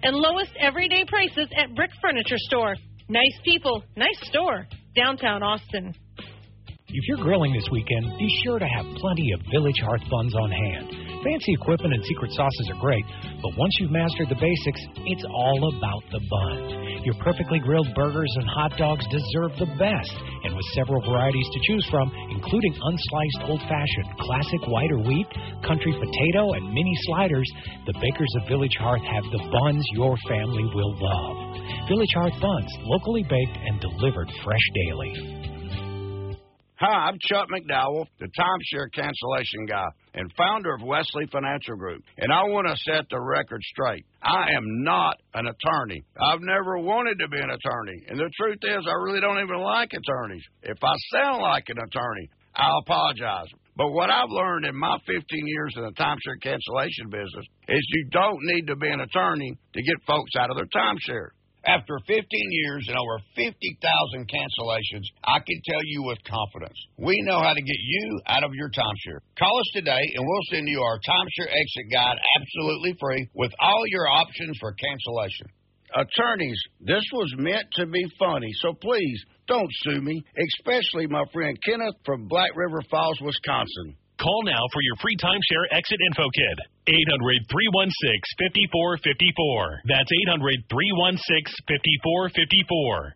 and lowest everyday prices at Brick Furniture Store. Nice people, nice store, downtown Austin. If you're grilling this weekend, be sure to have plenty of Village Hearth buns on hand. Fancy equipment and secret sauces are great, but once you've mastered the basics, it's all about the buns. Your perfectly grilled burgers and hot dogs deserve the best, and with several varieties to choose from, including unsliced old-fashioned, classic white or wheat, country potato, and mini sliders, the bakers of Village Hearth have the buns your family will love. Village Hearth buns, locally baked and delivered fresh daily. Hi, I'm Chuck McDowell, the timeshare cancellation guy and founder of Wesley Financial Group, and I want to set the record straight. I am not an attorney. I've never wanted to be an attorney, and the truth is I really don't even like attorneys. If I sound like an attorney, I'll apologize. But what I've learned in my 15 years in the timeshare cancellation business is you don't need to be an attorney to get folks out of their timeshare. After 15 years and over 50,000 cancellations, I can tell you with confidence, we know how to get you out of your timeshare. Call us today and we'll send you our timeshare exit guide absolutely free with all your options for cancellation. Attorneys, this was meant to be funny, so please don't sue me, especially my friend Kenneth from Black River Falls, Wisconsin. Call now for your free timeshare exit info kit. 800-316-5454. That's 800-316-5454.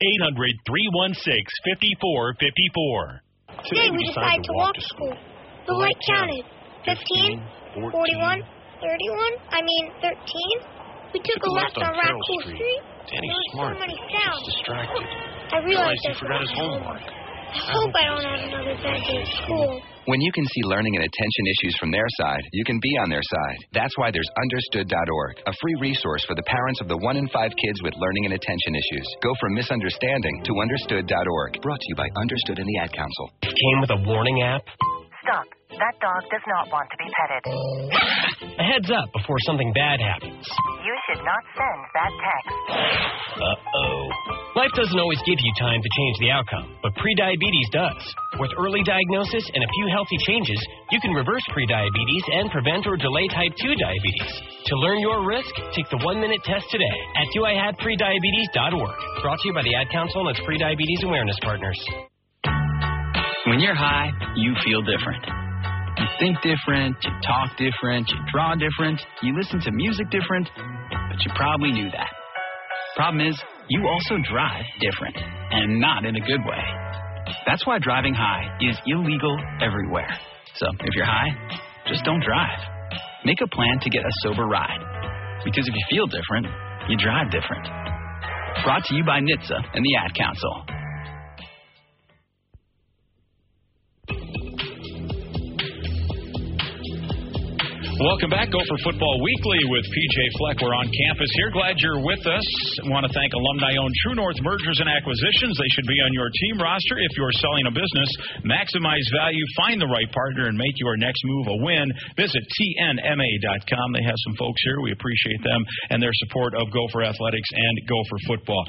800-316-5454. Today we decided to walk to school. The light counted. 15, 41, 13. We took a left on Raccoon Street. Danny's smart. So many sounds. He's distracted. I realized he forgot his homework. I hope I don't have another bad day at school. When you can see learning and attention issues from their side, you can be on their side. That's why there's Understood.org, a free resource for the parents of the 1 in 5 kids with learning and attention issues. Go from misunderstanding to Understood.org. Brought to you by Understood and the Ad Council. Came with a warning app. Stop. That dog does not want to be petted. A heads up before something bad happens. You should not send that text. Uh-oh. Life doesn't always give you time to change the outcome, but prediabetes does. With early diagnosis and a few healthy changes, you can reverse prediabetes and prevent or delay type 2 diabetes. To learn your risk, take the 1-minute test today at doihadprediabetes.org. Brought to you by the Ad Council and its prediabetes awareness partners. When you're high, you feel different. You think different, you talk different, you draw different, you listen to music different, but you probably knew that. Problem is, you also drive different, and not in a good way. That's why driving high is illegal everywhere. So if you're high, just don't drive. Make a plan to get a sober ride. Because if you feel different, you drive different. Brought to you by NHTSA and the Ad Council. Welcome back. Gopher Football Weekly with P.J. Fleck. We're on campus here. Glad you're with us. Want to thank alumni-owned True North Mergers and Acquisitions. They should be on your team roster if you're selling a business. Maximize value, find the right partner, and make your next move a win. Visit TNMA.com. They have some folks here. We appreciate them and their support of Gopher Athletics and Gopher Football.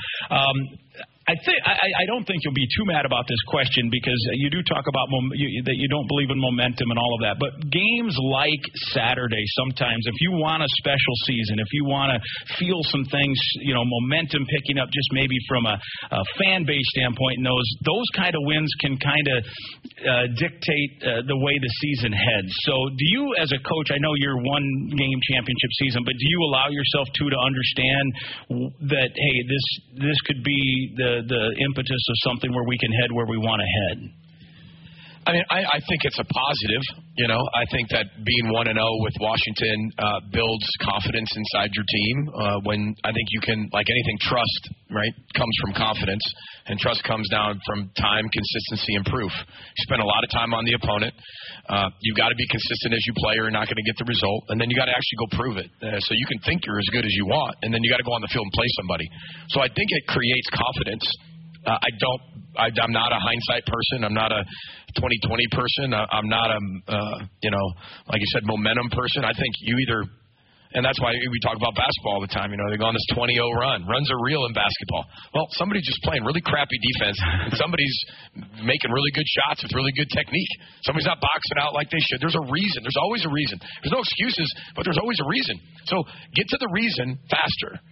I don't think you'll be too mad about this question because you do talk about that you don't believe in momentum and all of that. But games like Saturday, sometimes, if you want a special season, if you want to feel some things, momentum picking up just maybe from a fan base standpoint, and those kind of wins can kind of dictate the way the season heads. So do you, as a coach, I know you're one game championship season, but do you allow yourself to understand that, hey, this could be the impetus of something where we can head where we want to head? I mean, I think it's a positive. I think that being 1-0 with Washington builds confidence inside your team. When I think you can, like anything, trust, right, comes from confidence, and trust comes down from time, consistency, and proof. You spend a lot of time on the opponent. You've got to be consistent as you play, or you're not going to get the result, and then you got to actually go prove it. So you can think you're as good as you want, and then you got to go on the field and play somebody. So I think it creates confidence. I'm not a hindsight person. I'm not a 2020 person. I'm not a, like you said, momentum person. I think you either, and that's why we talk about basketball all the time. They go on this 20-0 run. Runs are real in basketball. Well, somebody's just playing really crappy defense, and somebody's making really good shots with really good technique. Somebody's not boxing out like they should. There's a reason. There's always a reason. There's no excuses, but there's always a reason. So get to the reason faster.